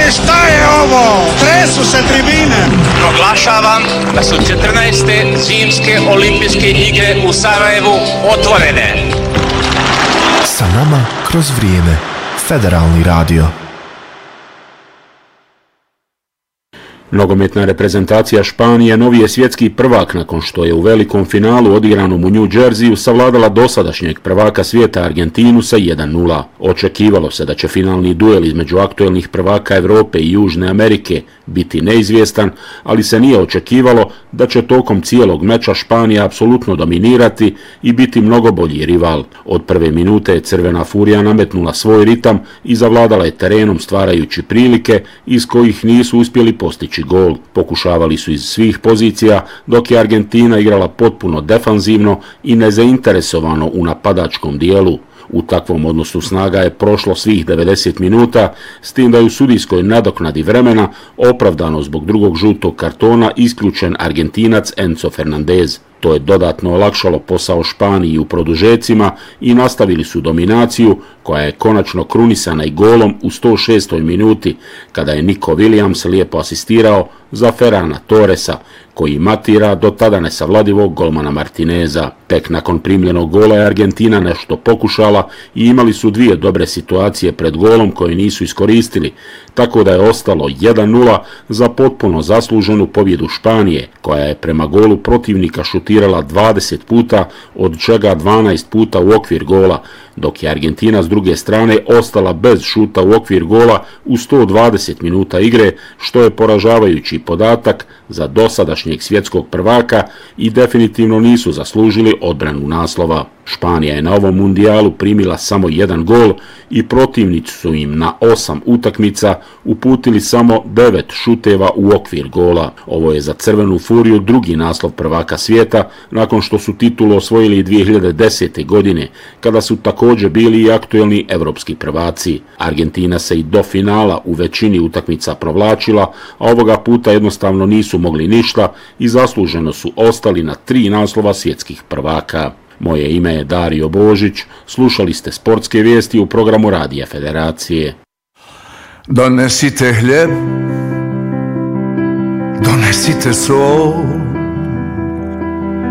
šta je ovo? Tresu se tribine. Proglašavam da su 14. zimske olimpijske igre u Sarajevu otvorene. Sa nama kroz vrijeme. Federalni radio. Nogometna reprezentacija Španije novi je svjetski prvak nakon što je u velikom finalu odigranom u New Jerseyu savladala dosadašnjeg prvaka svijeta Argentinu sa 1:0. Očekivalo se da će finalni duel između aktuelnih prvaka Europe i Južne Amerike biti neizvjestan, ali se nije očekivalo da će tokom cijelog meča Španija apsolutno dominirati i biti mnogo bolji rival. Od prve minute je Crvena furija nametnula svoj ritam i zavladala je terenom stvarajući prilike iz kojih nisu uspjeli postići gol. Pokušavali su iz svih pozicija, dok je Argentina igrala potpuno defanzivno i nezainteresovano u napadačkom dijelu. U takvom odnosu snaga je prošlo svih 90 minuta, s tim da je u sudijskoj nadoknadi vremena opravdano zbog drugog žutog kartona isključen Argentinac Enzo Fernandez. To je dodatno olakšalo posao Španiji u produžecima i nastavili su dominaciju koja je konačno krunisana i golom u 106. minuti kada je Nico Williams lijepo asistirao za Ferrana Torresa koji matira do tada nesavladivog golmana Martineza. Tek nakon primljenog gola je Argentina nešto pokušala i imali su dvije dobre situacije pred golom koje nisu iskoristili, tako da je ostalo 1:0 za potpuno zasluženu pobjedu Španije koja je prema golu protivnika šutirala 20 puta, od čega 12 puta u okvir gola, dok je Argentina s druge strane ostala bez šuta u okvir gola u 120 minuta igre, što je poražavajući podatak za dosadašnjeg svjetskog prvaka i definitivno nisu zaslužili odbranu naslova. Španija je na ovom mundijalu primila samo 1 gol i protivnici su im na 8 utakmica uputili samo 9 šuteva u okvir gola. Ovo je za Crvenu furiju drugi naslov prvaka svijeta nakon što su titulu osvojili 2010. godine, kada su također bili i aktuelni evropski prvaci. Argentina se i do finala u većini utakmica provlačila, a ovoga puta jednostavno nisu mogli ništa i zasluženo su ostali na 3 naslova svjetskih prvaka. Moje ime je Dario Božić, slušali ste sportske vijesti u programu Radija Federacije. Donesite hljeb, donesite sol,